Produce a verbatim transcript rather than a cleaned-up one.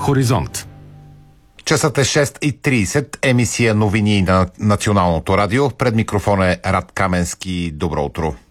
Хоризонт. Часът е шест и трийсет, емисия новини на Националното радио. Пред микрофона е Рад Каменски. Добро утро.